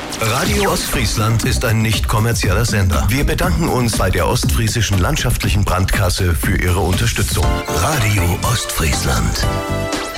Radio Ostfriesland ist ein nicht kommerzieller Sender. Wir bedanken uns bei der Ostfriesischen Landschaftlichen Brandkasse für ihre Unterstützung. Radio Ostfriesland.